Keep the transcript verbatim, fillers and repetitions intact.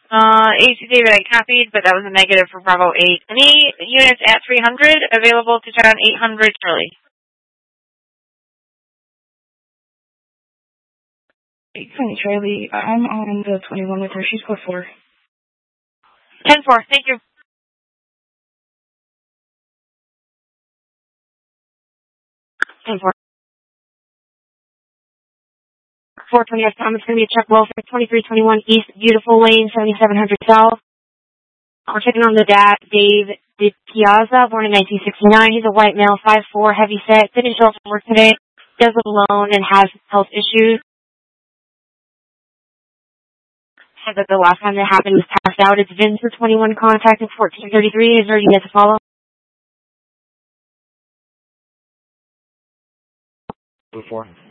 Uh, A C David, I copied, but that was a negative for Bravo eight. Any units at three hundred available to check on eight hundred Charlie? eight twenty Charlie, I'm on the twenty-one with her. She's code four. ten four, thank you. ten four. four twenty F Tom, it's going to be a check welfare, twenty-three twenty-one East, Beautiful Lane, seventy-seven hundred South. We're checking on the dad, Dave De Piazza, born in nineteen sixty-nine. He's a white male, five four, heavy set, didn't show up from work today, does live alone and has health issues. Said that the last time that happened was passed out. It's Vince for twenty-one, contacted fourteen thirty-three. Is there you get to follow? Before.